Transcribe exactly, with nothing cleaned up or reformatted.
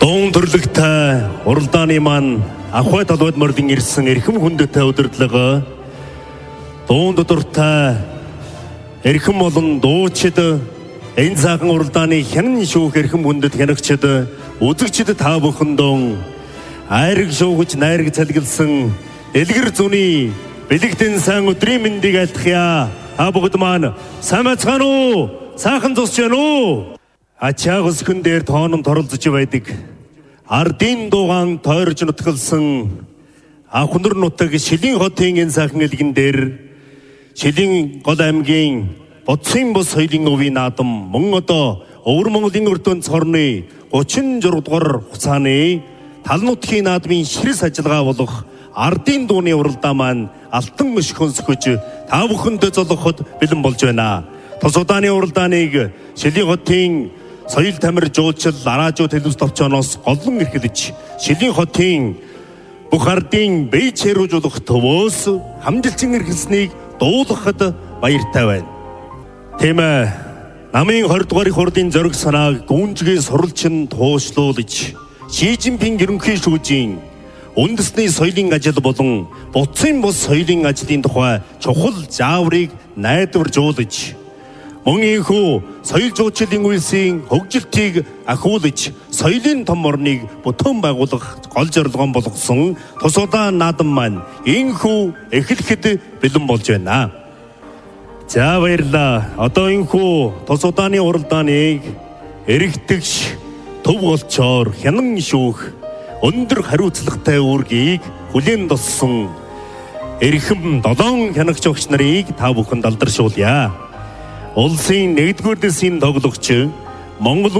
Дуун төрлөгтэй уралдааны маань ахуй талбайд мордын ирсэн эрхэм хүндэтэй удирдлага дуун дуртай эрхэм болон дуучид энэ цагаан уралдааны хянан шүүх эрхэм хүндэт хянагчид үзэгчид та бүхэндөө айраг шуугч найраг цалгилсан элгэр зүүний бэлэгдэн сайн өдрийн мэндийг айлтгая. Та бүгд маань сайн бацгаана уу? Сайхан зогсож байна уу? Ачаагс хүн дээр тооном торолцож байдаг. Ардын дугаан тойрж нутгалсан Ахнар нутаг Шилийн хотын энэ сайхан элгэн дээр Шилийн гол аймгийн Бодсын бус соёлын өвийн наадам мөн одоо Өвөр Монголын өртөнц хорны гучин зураг дугаар хугацааны тал нутгийн наадмын ширс ажиллагаа болох Ардын дууны уралдаа маань алтан мөш хөнсгөж та бүхэндээ золгоход бэлэн болж байна. Тус удааны уралдааныг Шилийн хотын соёл тамир жуулчил араажуу телевиз товчооноос голлон эрхэлж Шилийн хотын бүх ардын бие чирүүлжүүлэх төвөөс хамжилчин эрхэлснийг дуулгахад баяртай байна. Тийм ээ. Намын хорд дугаарыг хурдын зориг санааг гүнзгий суралчин туушлуулж Ши Жинпинг ерөнхий шүүжийн үндэсний соёлын ажил болон Бодсын бус соёлын ажлын тухай чухал зааврыг найдваржуулж мөн ийхүү соёл жуулчлалын үйлсийн хөгжилтийг ахиулж соёлын том орныг бүтээн байгуулах гол зорилгоо болгосон тус удаан наадам маань ийхүү эхлэхэд бэлэн болж байна. За баярлалаа. Одоо ийхүү тус удааны уралдааныг эрэгтгч төв голчоор хянан шүүх өндөр хариуцлагатай үүргийг хүлээн тоссон эрхэм долоон хянагч огч нарыг та бүхэнд алдаршуулъя. Улсын нэгдүгээр дэсийн тоглогч Монгол